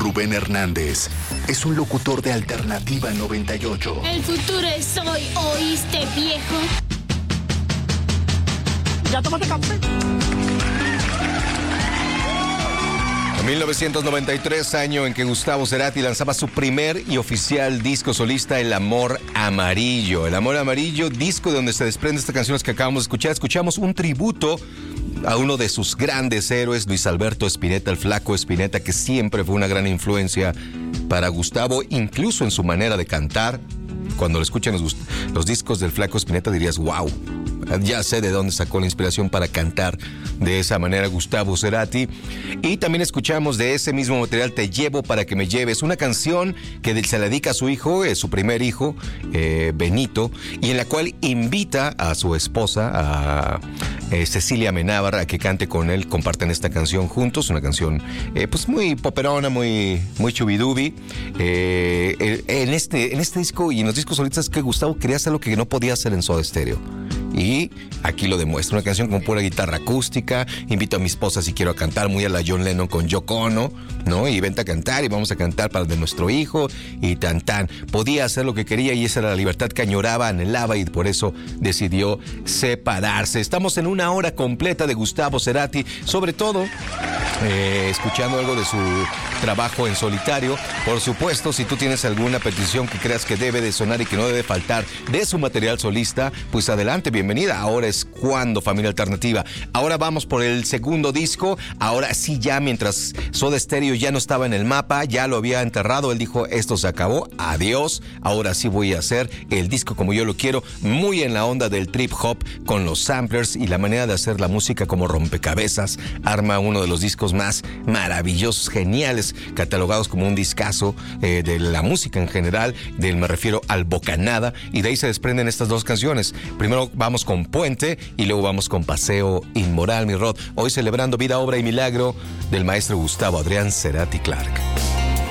Rubén Hernández. Es un locutor de Alternativa 98. El futuro es hoy, ¿oíste, viejo? ¿Ya tomaste café? En 1993, año en que Gustavo Cerati lanzaba su primer y oficial disco solista, El Amor Amarillo. El Amor Amarillo, disco de donde se desprende esta canción que acabamos de escuchar. Escuchamos un tributo a uno de sus grandes héroes, Luis Alberto Spinetta, el Flaco Spinetta, que siempre fue una gran influencia para Gustavo, incluso en su manera de cantar. Cuando lo escuchan los discos del Flaco Spinetta dirías, wow, ya sé de dónde sacó la inspiración para cantar de esa manera Gustavo Cerati. Y también escuchamos de ese mismo material Te Llevo para que me lleves, una canción que se la dedica a su hijo, su primer hijo, Benito, y en la cual invita a su esposa, a Cecilia Amenábar, a que cante con él. Comparten esta canción juntos, una canción pues muy poperona, muy chubidubi. En este disco y en los discos solistas que Gustavo quería hacer lo que no podía hacer en Soda Stereo. Y aquí lo demuestra, una canción con pura guitarra acústica. Invito a mi esposa si quiero cantar, muy a la John Lennon con Yoko Ono, ¿no? Y vente a cantar y vamos a cantar para de nuestro hijo y tan. Podía hacer lo que quería y esa era la libertad que añoraba, anhelaba, y por eso decidió separarse. Estamos en una hora completa de Gustavo Cerati, sobre todo escuchando algo de su trabajo en solitario. Por supuesto, si tú tienes alguna petición que creas que debe de sonar y que no debe faltar de su material solista, pues adelante, bienvenida. Ahora es cuando, familia alternativa. Ahora vamos por el segundo disco. Ahora sí, ya mientras Soda Stereo ya no estaba en el mapa, ya lo había enterrado, él dijo, esto se acabó, adiós. Ahora sí voy a hacer el disco como yo lo quiero, muy en la onda del trip hop, con los samplers y la manera de hacer la música como rompecabezas. Arma uno de los discos más maravillosos, geniales, catalogados como un discazo de la música en general, me refiero al Bocanada, y de ahí se desprenden estas dos canciones. Primero vamos con Puente y luego vamos con Paseo Inmoral, mi Rod. Hoy celebrando vida, obra y milagro del maestro Gustavo Adrián Cerati Clark.